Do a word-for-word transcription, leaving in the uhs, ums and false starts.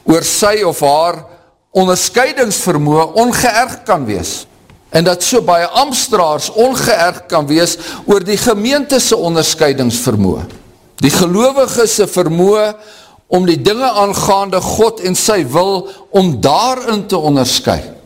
oor sy of haar onderskeidingsvermoë ongeërg kan wees. En dat so baie Amstraers ongeërg kan wees oor die gemeente se onderskeidingsvermoë. Die gelowige se vermoë om die dinge aangaande God en sy wil om daarin te onderskei.